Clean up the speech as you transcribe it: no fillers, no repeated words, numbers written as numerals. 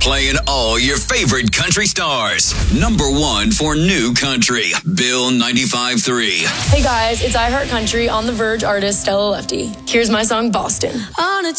Playing all your favorite country stars. Number one for new country, Bill 95.3. Hey guys, it's iHeart Country on the Verge artist Stella Lefty. Here's my song, Boston. On a